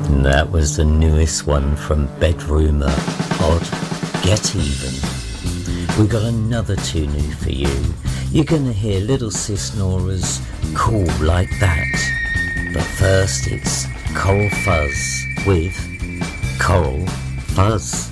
That was the newest one from Bedroomer, Odd Get Even. We've got another two new for you. You're gonna hear Little Sis Nora's Cool Like That. But first it's Coral Fuzz with Coral Fuzz.